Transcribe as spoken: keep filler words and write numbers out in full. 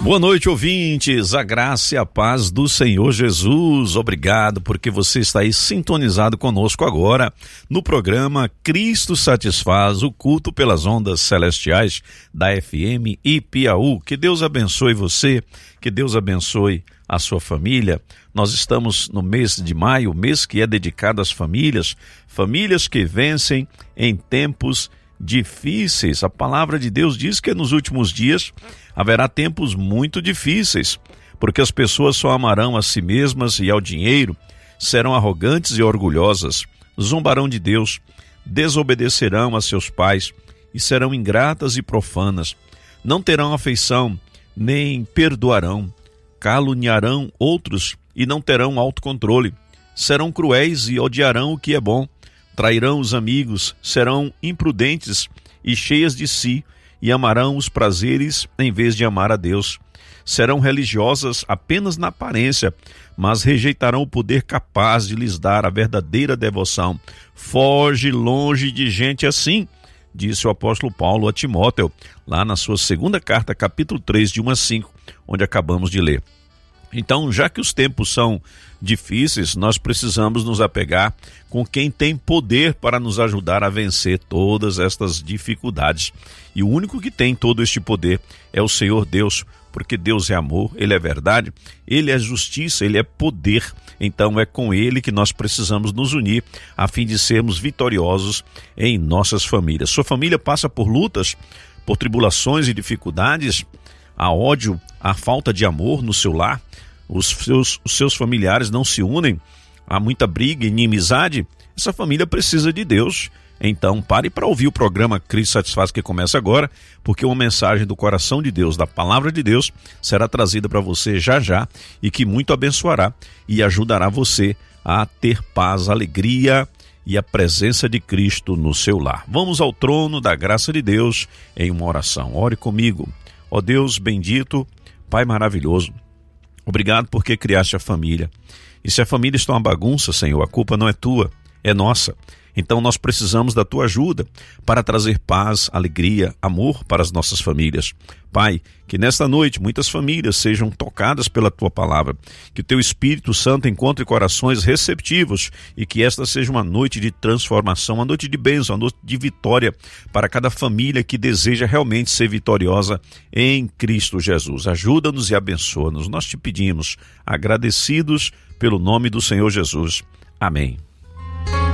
Boa noite, ouvintes, a graça e a paz do Senhor Jesus. Obrigado porque você está aí sintonizado conosco agora no programa Cristo Satisfaz, o culto pelas ondas celestiais da F M Ipiaú. Que Deus abençoe você, que Deus abençoe a sua família. Nós estamos no mês de maio, mês que é dedicado às famílias, famílias que vencem em tempos difíceis. A palavra de Deus diz que nos últimos dias haverá tempos muito difíceis, porque as pessoas só amarão a si mesmas e ao dinheiro, serão arrogantes e orgulhosas, zombarão de Deus, desobedecerão a seus pais e serão ingratas e profanas, não terão afeição, nem perdoarão, caluniarão outros e não terão autocontrole, serão cruéis e odiarão o que é bom, trairão os amigos, serão imprudentes e cheias de si, e amarão os prazeres em vez de amar a Deus. Serão religiosas apenas na aparência, mas rejeitarão o poder capaz de lhes dar a verdadeira devoção. Foge longe de gente assim, disse o apóstolo Paulo a Timóteo, lá na sua segunda carta, capítulo três, de um a cinco, onde acabamos de ler. Então, já que os tempos são difíceis, nós precisamos nos apegar com quem tem poder para nos ajudar a vencer todas estas dificuldades. E o único que tem todo este poder é o Senhor Deus, porque Deus é amor, Ele é verdade, Ele é justiça, Ele é poder. Então é com Ele que nós precisamos nos unir a fim de sermos vitoriosos em nossas famílias. Sua família passa por lutas, por tribulações e dificuldades, há ódio, há falta de amor no seu lar, os seus, os seus familiares não se unem, há muita briga e inimizade. Essa família precisa de Deus. Então pare para ouvir o programa Cristo Satisfaz, que começa agora, porque uma mensagem do coração de Deus, da palavra de Deus, será trazida para você já já e que muito abençoará e ajudará você a ter paz, alegria e a presença de Cristo no seu lar. Vamos ao trono da graça de Deus em uma oração. Ore comigo. Ó Deus bendito, Pai maravilhoso, obrigado porque criaste a família. E se a família está uma bagunça, Senhor, a culpa não é tua, é nossa. Então nós precisamos da tua ajuda para trazer paz, alegria, amor para as nossas famílias. Pai, que nesta noite muitas famílias sejam tocadas pela tua palavra, que o teu Espírito Santo encontre corações receptivos e que esta seja uma noite de transformação, uma noite de bênção, uma noite de vitória para cada família que deseja realmente ser vitoriosa em Cristo Jesus. Ajuda-nos e abençoa-nos. Nós te pedimos, agradecidos pelo nome do Senhor Jesus. Amém.